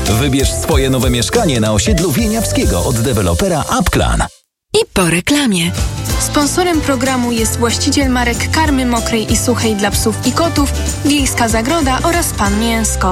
Wybierz swoje nowe mieszkanie na osiedlu Wieniawskiego od dewelopera Upclan. I po reklamie. Sponsorem programu jest właściciel marek karmy mokrej i suchej dla psów i kotów, Wiejska Zagroda oraz Pan Mięsko.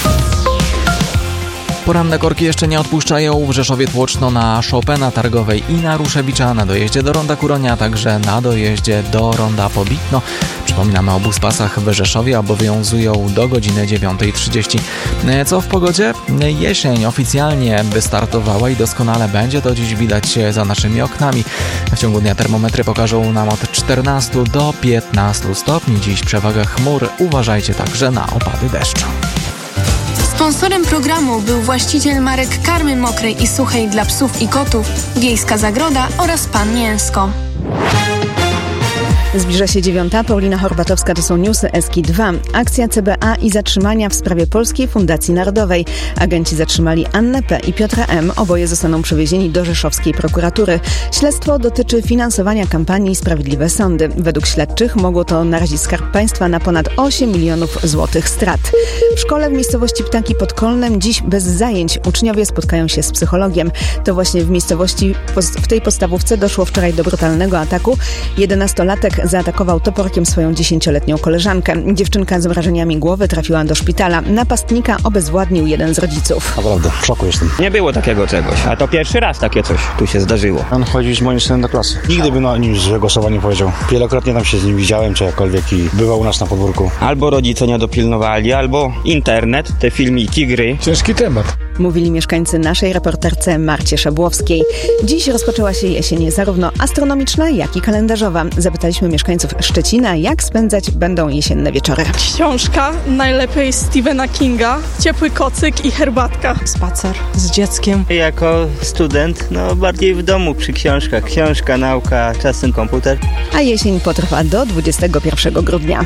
Poranne korki jeszcze nie odpuszczają w Rzeszowie Tłoczno na Chopina Targowej i na Ruszewicza, na dojeździe do Ronda Kuronia, także na dojeździe do Ronda Pobitno. Przypominamy, o buspasach w Rzeszowie obowiązują do godziny 9:30. Co w pogodzie? Jesień oficjalnie wystartowała i doskonale będzie to dziś widać za naszymi oknami. W ciągu dnia termometry pokażą nam od 14 do 15 stopni. Dziś przewaga chmur. Uważajcie także na opady deszczu. Sponsorem programu był właściciel marek karmy mokrej i suchej dla psów i kotów, Wiejska Zagroda oraz Pan Mięsko. Zbliża się 9:00. Paulina Horbatowska, to są newsy Eski 2. Akcja CBA i zatrzymania w sprawie Polskiej Fundacji Narodowej. Agenci zatrzymali Annę P. i Piotra M. Oboje zostaną przewiezieni do rzeszowskiej prokuratury. Śledztwo dotyczy finansowania kampanii Sprawiedliwe Sądy. Według śledczych mogło to narazić Skarb Państwa na ponad 8 milionów złotych strat. W szkole w miejscowości Ptaki pod Kolnem dziś bez zajęć uczniowie spotkają się z psychologiem. To właśnie w miejscowości, w tej podstawówce doszło wczoraj do brutalnego ataku. 11-latek zaatakował toporkiem swoją 10-letnią koleżankę. Dziewczynka z wrażeniami głowy trafiła do szpitala. Napastnika obezwładnił jeden z rodziców. Naprawdę, w szoku jestem. Nie było takiego czegoś, a to pierwszy raz takie coś tu się zdarzyło. On chodzi z moim synem do klasy. Nigdy by na nim złego słowa nie powiedział. Wielokrotnie tam się z nim widziałem, czy jakkolwiek i bywał u nas na podwórku. Albo rodzice nie dopilnowali, albo internet, te filmiki, gry. Ciężki temat. Mówili mieszkańcy naszej reporterce Marcie Szabłowskiej. Dziś rozpoczęła się jesień zarówno astronomiczna, jak i kalendarzowa. Zapytaliśmy mieszkańców Szczecina, jak spędzać będą jesienne wieczory. Książka, najlepiej Stephena Kinga, ciepły kocyk i herbatka. Spacer z dzieckiem. Jako student, bardziej w domu przy książkach. Książka, nauka, czasem komputer. A jesień potrwa do 21 grudnia.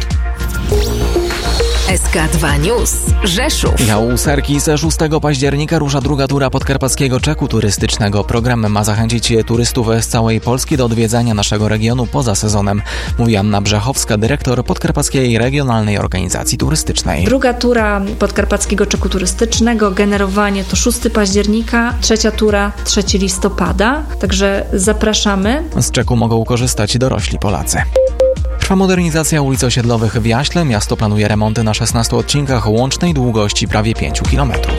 SK2 News. Rzeszów. Michał Userki. Ze 6 października rusza druga tura podkarpackiego czeku turystycznego. Program ma zachęcić turystów z całej Polski do odwiedzania naszego regionu poza sezonem. Mówi Anna Brzechowska, dyrektor Podkarpackiej Regionalnej Organizacji Turystycznej. Druga tura podkarpackiego czeku turystycznego, generowanie to 6 października, trzecia tura 3 listopada. Także zapraszamy. Z czeku mogą korzystać dorośli Polacy. Trwa modernizacja ulic osiedlowych w Jaśle. Miasto planuje remonty na 16 odcinkach łącznej długości prawie 5 kilometrów.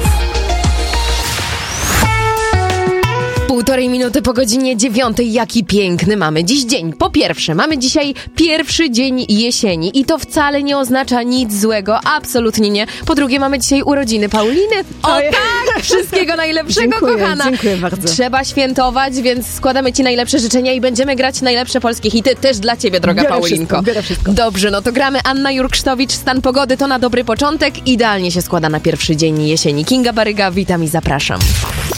1,5 minuty po godzinie 9. Jaki piękny mamy dziś dzień. Po pierwsze, mamy dzisiaj pierwszy dzień jesieni i to wcale nie oznacza nic złego, absolutnie nie. Po drugie, mamy dzisiaj urodziny Pauliny. O tak! Wszystkiego najlepszego, kochana. Dziękuję bardzo. Trzeba świętować, więc składamy Ci najlepsze życzenia i będziemy grać najlepsze polskie hity też dla Ciebie, droga Paulinko. Biorę wszystko. Dobrze, no to gramy. Anna Jurksztowicz, Stan pogody to na dobry początek. Idealnie się składa na pierwszy dzień jesieni. Kinga Baryga, witam i zapraszam.